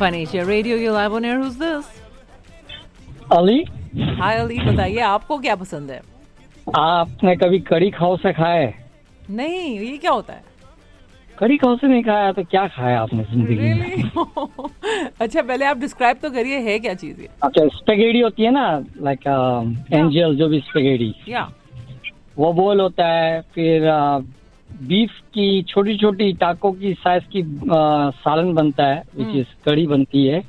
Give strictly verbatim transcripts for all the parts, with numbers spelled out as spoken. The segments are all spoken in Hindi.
Phoenicia Radio, you're live on air. Who's this? Ali. हाय अली, बताइए आपको क्या पसंद है? आपने कभी कड़ी खाओ से खाया है? नहीं, ये क्या होता है? कड़ी खाओ से नहीं खाया तो क्या खाया आपने जिंदगी really? में? अच्छा, पहले आप डिस्क्राइब तो करिए, है क्या चीज ये? अच्छा, स्पेगेटी होती है ना, लाइक एंजल जो भी स्पेगेटी, या वो बोल होता है। फिर बीफ uh, की छोटी छोटी टाको की साइज की uh, सालन बनता है, विच इज कड़ी बनती है।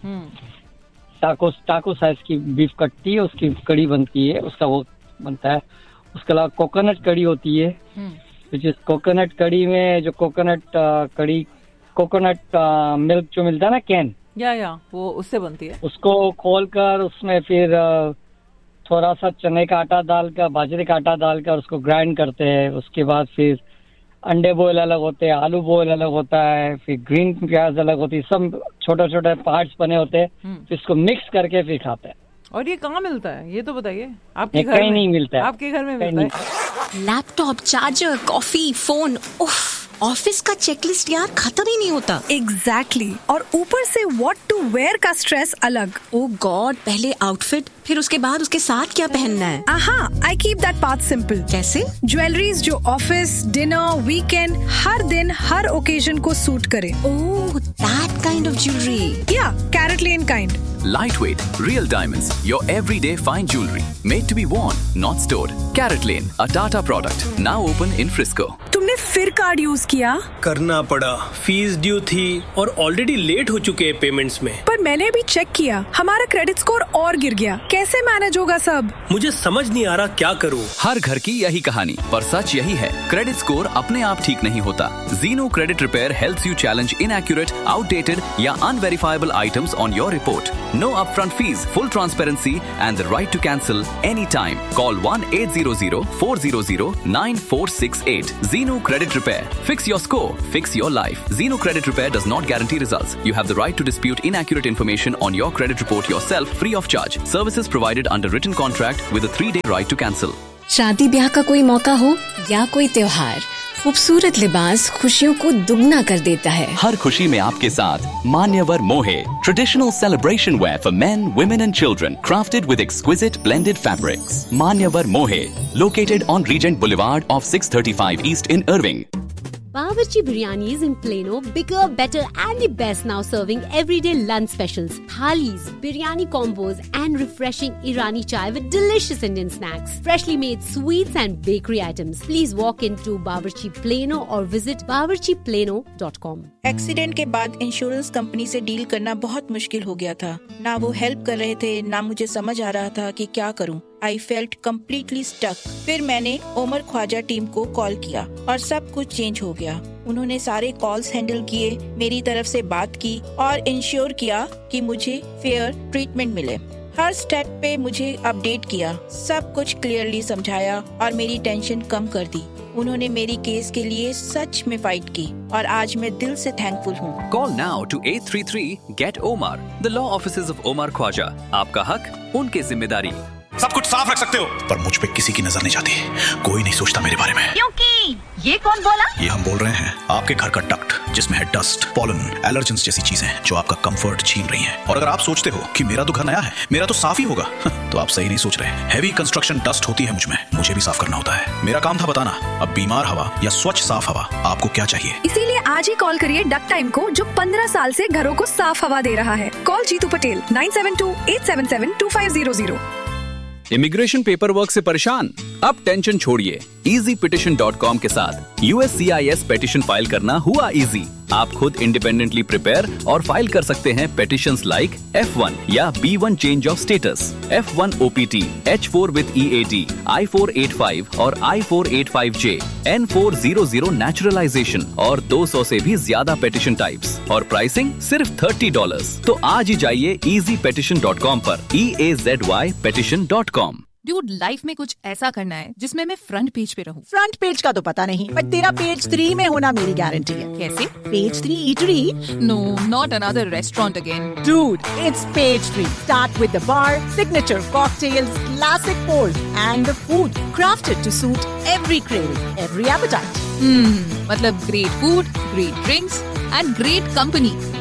टाको टाको साइज की बीफ कटती है, उसकी कड़ी बनती है, उसका वो बनता है। उसके अलावा कोकोनट कड़ी होती है, विच इज कोकोनट कड़ी में जो कोकोनट कड़ी कोकोनट मिल्क जो मिलता है ना, कैन, या या वो उससे बनती है। उसको खोलकर उसमें फिर uh, थोड़ा सा चने का आटा डालकर, बाजरे का आटा डालकर उसको ग्राइंड करते हैं। उसके बाद फिर अंडे बॉयल अलग होते हैं, आलू बॉयल अलग होता है, फिर ग्रीन प्याज अलग होती है, सब छोटे छोटे पार्ट्स बने होते हैं। फिर इसको मिक्स करके फिर खाते हैं। और ये कहाँ मिलता है, ये तो बताइए। आपके घर कहीं नहीं मिलता है। आपके घर में मिलता है? लैपटॉप, चार्जर, कॉफी, फोन, उफ, ऑफिस का चेकलिस्ट यार खत्म ही नहीं होता। Exactly exactly. और ऊपर से व्हाट टू वेयर का स्ट्रेस अलग। ओ गॉड, पहले आउटफिट, फिर उसके बाद उसके साथ क्या पहनना है। आहा, I keep that path simple. कैसे? ज्वेलरीज जो ऑफिस, डिनर, वीकेंड, हर दिन हर ओकेजन को सूट करे। ओह, दैट काइंड ऑफ ज्वेलरी। या carat lane kind. Lightweight, real diamonds, your everyday fine jewelry, made to be worn, not stored. Carrot Lane, a Tata product, now open in Frisco. तुमने फिर कार्ड यूज किया? करना पड़ा, फीस ड्यू थी और ऑलरेडी लेट हो चुके हैं पेमेंट्स में। पर मैंने अभी चेक किया, हमारा क्रेडिट स्कोर और गिर गया। कैसे मैनेज होगा सब? मुझे समझ नहीं आ रहा क्या करूं। हर घर की यही कहानी, पर सच यही है, क्रेडिट स्कोर अपने आप ठीक नहीं होता। Zeno Credit Repair helps you challenge inaccurate, outdated या unverifiable items on your report. No upfront fees, full transparency and the right to cancel anytime. Call one eight hundred four hundred nine four six eight. Zeno Credit Repair. Fix your score. Fix your life. Zeno Credit Repair does not guarantee results. You have the right to dispute inaccurate information on your credit report yourself free of charge. Services provided under written contract with a three-day right to cancel. शादी ब्याह का कोई मौका हो या कोई त्योहार, खूबसूरत लिबास खुशियों को दुगना कर देता है। हर खुशी में आपके साथ मान्यवर मोहे, traditional celebration where for main, women and children, crafted with exquisite blended fabrics. मान्यवर मोहे, located on reagent boulevard of six thirty-five East in Irving. Bawarchi Biryanis in Plano, bigger, better and the best, now serving everyday lunch specials, thalis, biryani combos and refreshing Irani chai with delicious Indian snacks, freshly made sweets and bakery items. Please walk into Bawarchi Plano or visit bawarchi plano dot com. Accident के बाद इंश्योरेंस कंपनी से डील करना बहुत मुश्किल हो गया था। ना वो हेल्प कर रहे थे, ना मुझे समझ आ रहा था कि क्या करूं। I felt completely stuck. फिर मैंने ओमर ख्वाजा टीम को कॉल किया और सब कुछ चेंज हो गया। उन्होंने सारे कॉल्स हैंडल किए, मेरी तरफ से बात की और इंश्योर किया कि मुझे फेयर ट्रीटमेंट मिले। हर स्टेप पे मुझे अपडेट किया, सब कुछ क्लियरली समझाया और मेरी टेंशन कम कर दी। उन्होंने मेरी केस के लिए सच में फाइट की और आज मैं दिल से थैंकफुल हूँ। Call now to eight three three get Omar. The law offices of Omar Khwaja. आपका हक, उनकी जिम्मेदारी। सब कुछ साफ रख सकते हो, पर मुझ पे किसी की नजर नहीं जाती। कोई नहीं सोचता मेरे बारे में। क्योंकि ये कौन बोला? ये हम बोल रहे हैं आपके घर का डक्ट, जिसमें है डस्ट, पॉलन, एलर्जेंस जैसी चीजें जो आपका कंफर्ट छीन रही हैं। और अगर आप सोचते हो कि मेरा तो घर नया है, मेरा तो साफ ही होगा, तो आप सही नहीं सोच रहे। हैवी कंस्ट्रक्शन डस्ट होती है मुझ में, मुझे भी साफ करना होता है। मेरा काम था बताना, अब बीमार हवा या स्वच्छ साफ हवा आपको क्या चाहिए। इसीलिए आज ही कॉल करिए डक्ट टाइम को, जो पंद्रह साल से घरों को साफ हवा दे रहा है। Call Jitu Patel nine seven to eight seven seven to five zero zero. Immigration paper work से परेशान? अब टेंशन छोड़िए, इजी पिटिशन डॉट कॉम के साथ यूएससीआईएस पेटिशन फाइल करना हुआ इजी। आप खुद इंडिपेंडेंटली प्रिपेयर और फाइल कर सकते हैं पेटिशंस लाइक एफ वन या B one change of status, F one OPT, H four with EAT, I four eight five और आई फोर एट फाइव जे, N four zero zero naturalisation और दो सौ से भी ज्यादा पेटिशन टाइप्स और प्राइसिंग सिर्फ थर्टी डॉलर्स। तो आज ही जाइए इजी पेटिशन डॉट कॉम पर, ई ए Z Y petition dot com. Dude, life में कुछ ऐसा करना है जिसमें मैं फ्रंट पेज पे रहूं। फ्रंट पेज का तो पता नहीं, बट तेरा पेज थ्री में होना मेरी गारंटी है। कैसे? Page three eatery? No, not another restaurant again. Dude, it's page three. Start with the bar, signature cocktails, classic pours, and the food crafted to suit every craving, every appetite. Hmm, मतलब great food, great drinks, and great company.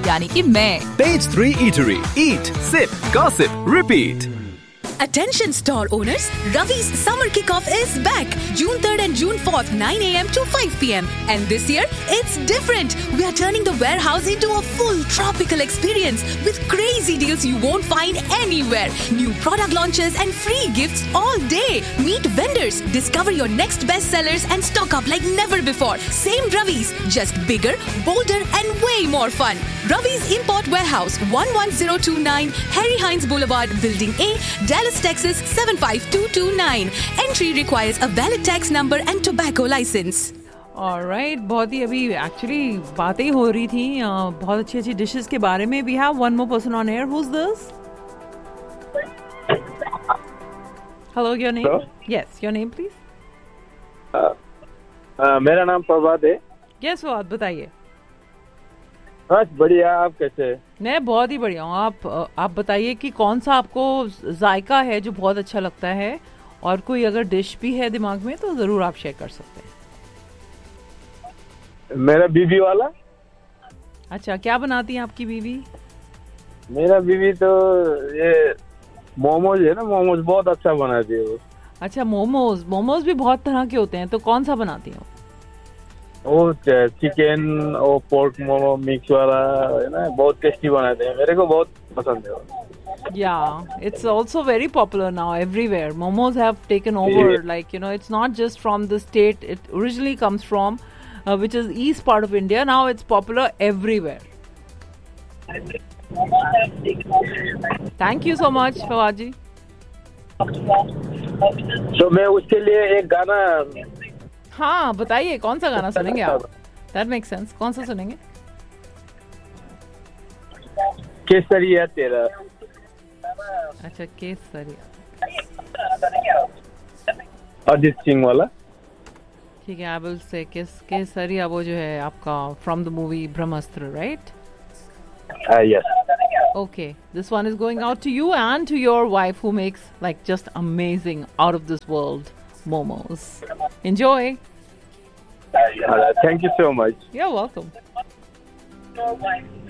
यानी कि मैं। Page three Eatery. Eat, sip, gossip, repeat. Attention store owners, Ravi's summer kickoff is back. June third and June fourth, nine a.m. to five p.m. And this year, it's different. We are turning the warehouse into a full tropical experience with crazy deals you won't find anywhere. New product launches and free gifts all day. Meet vendors, discover your next bestsellers and stock up like never before. Same Ravi's, just bigger, bolder and way more fun. Ravi's Import Warehouse, one one zero two nine, Harry Hines Boulevard, Building A, Dallas, Texas seven five two two nine. Entry requires a valid tax number and tobacco license. Alright, बहुत ही अभी एक्चुअली बातें हो रही थी uh, बहुत अच्छी अच्छी डिशेस के बारे में. We have one more person on air. Who's this? Hello, your name? Hello? Yes, your name please. uh, uh, मेरा नाम फवाद है. Yes, फवाद बताइए. बस बढ़िया, आप कैसे हैं? मैं बहुत ही बढ़िया हूँ. आप आप बताइए कि कौन सा आपको जायका है जो बहुत अच्छा लगता है, और कोई अगर डिश भी है दिमाग में तो जरूर आप शेयर कर सकते हैं. मेरा बीवी वाला. अच्छा, क्या बनाती है आपकी बीवी? मेरा बीवी तो ये मोमोज है ना, मोमोज बहुत अच्छा बनाती है वो. अच्छा, मोमोज. मोमोज भी बहुत तरह के होते हैं, तो कौन सा बनाती है? वो चिकन और पोर्क मोमो मिक्स वाला है ना, बहुत टेस्टी बनाते हैं. मेरे को बहुत पसंद है वो. Yeah, it's also very popular now everywhere. Momos have taken over. Yeah. Like, you know, it's not just from the state it originally comes from, uh, which is east part of India. Now it's popular everywhere. Thank you so much, Fawad ji. So मैं उसके लिए एक गाना. हाँ, बताइए कौन सा गाना सुनेंगे आप? That makes sense. कौन सा सुनेंगे? केसरिया तेरा. अच्छा, केसरिया. अरिजीत सिंह वाला. ठीक है, I will say केस केसरिया वो जो है आपका from the movie Brahmastra, right? Ah, uh, yes. Okay, this one is going out to you and to your wife who makes like just amazing, out of this world momos. Enjoy. Uh, thank you so much. You're welcome.